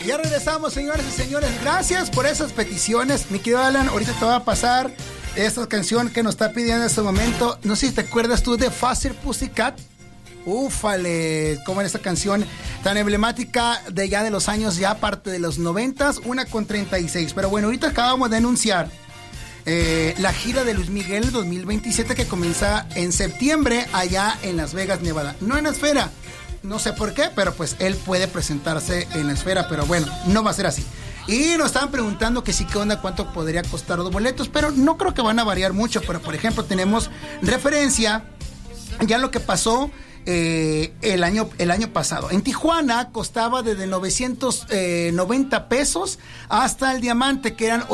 Ya regresamos, señoras y señores. Gracias por esas peticiones. Mi querido Alan, ahorita te va a pasar esta canción que nos está pidiendo en este momento. No sé si te acuerdas tú de Faster Pussycat. Ufale, como en esta canción tan emblemática de ya de los años, ya parte de los 90s, 1:36. Pero bueno, ahorita acabamos de anunciar la gira de Luis Miguel 2027 que comienza en septiembre allá en Las Vegas, Nevada. No en la Esfera, no sé por qué, pero pues él puede presentarse en la Esfera, pero bueno, no va a ser así. Y nos estaban preguntando que sí, qué onda, cuánto podría costar los boletos, pero no creo que van a variar mucho. Pero por ejemplo tenemos referencia ya lo que pasó el año pasado. En Tijuana costaba desde 990 pesos hasta el diamante, que eran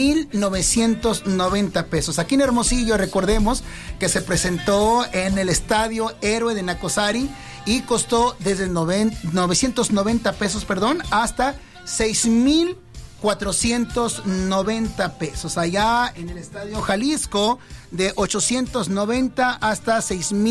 8,990 pesos. Aquí en Hermosillo, recordemos que se presentó en el Estadio Héroe de Nacosari y costó desde 990 pesos, hasta 6,490 pesos. Allá en el Estadio Jalisco, de 890 hasta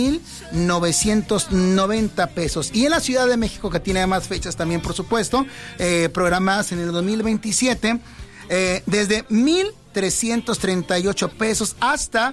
6,990 pesos. Y en la Ciudad de México, que tiene más fechas también, por supuesto, programadas en el 2027, desde 1,338 pesos hasta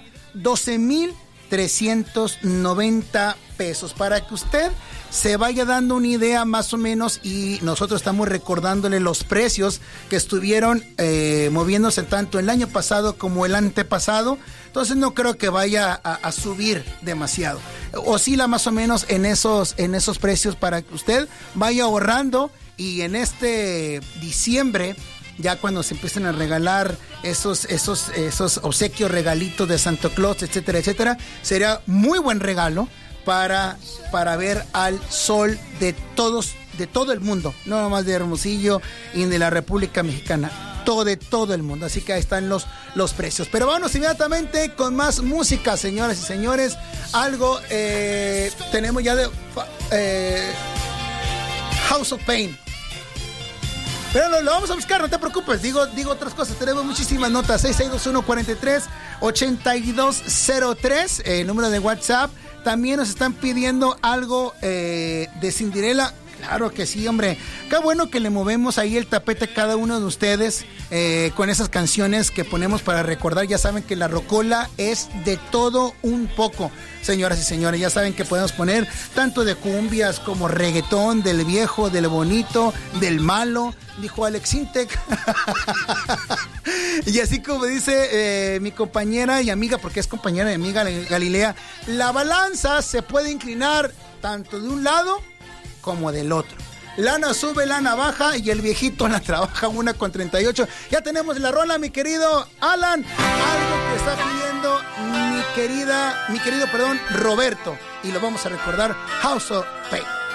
12,390 pesos. Para que usted se vaya dando una idea más o menos, y nosotros estamos recordándole los precios que estuvieron moviéndose tanto el año pasado como el antepasado. Entonces no creo que vaya a subir demasiado. Oscila más o menos en esos precios para que usted vaya ahorrando, y en este diciembre, ya cuando se empiecen a regalar esos obsequios, regalitos de Santa Claus, etcétera, etcétera, sería muy buen regalo para ver al sol de todo el mundo, no nomás de Hermosillo y de la República Mexicana, de todo el mundo. Así que ahí están los precios. Pero vamos inmediatamente con más música, señoras y señores. Algo tenemos ya de House of Pain. Pero lo vamos a buscar, no te preocupes. Digo otras cosas. Tenemos muchísimas notas. 6621-43-8203, el número de WhatsApp. También nos están pidiendo algo de Cinderella. Claro que sí, hombre. Qué bueno que le movemos ahí el tapete a cada uno de ustedes con esas canciones que ponemos para recordar. Ya saben que la rocola es de todo un poco, señoras y señores. Ya saben que podemos poner tanto de cumbias como reggaetón, del viejo, del bonito, del malo, dijo Alex Intec. Y así como dice mi compañera y amiga, porque es compañera y amiga Galilea, la balanza se puede inclinar tanto de un lado como del otro. Lana sube, lana baja, y el viejito la trabaja 1:38. Ya tenemos la rola, mi querido Alan. Algo que está pidiendo mi querido Roberto. Y lo vamos a recordar, House of Pain.